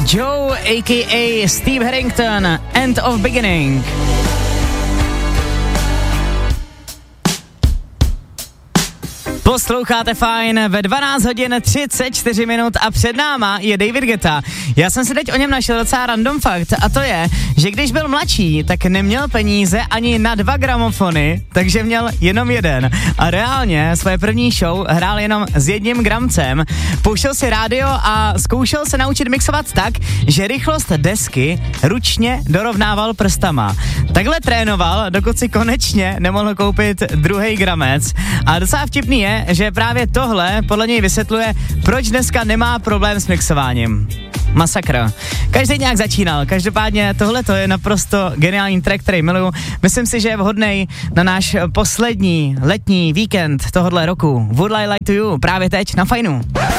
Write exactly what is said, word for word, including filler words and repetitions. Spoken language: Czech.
Joe a k a. Steve Harrington, End of Beginning. Posloucháte Fajn ve dvanáct hodin třicet čtyři minut a před náma je David Guetta. Já jsem si teď o něm našel docela random fakt a to je, že když byl mladší, tak neměl peníze ani na dva gramofony, takže měl jenom jeden. A reálně své první show hrál jenom s jedním gramcem. Pouštěl si rádio a zkoušel se naučit mixovat tak, že rychlost desky ručně dorovnával prstama. Takhle trénoval, dokud si konečně nemohl koupit druhý gramec. A docela vtipný je, že právě tohle podle něj vysvětluje, proč dneska nemá problém s mixováním. Masakr. Každý nějak začínal, každopádně tohle to je naprosto geniální track, který miluju. Myslím si, že je vhodnej na náš poslední letní víkend tohohle roku. Would I Like to You, právě teď na Fajnu.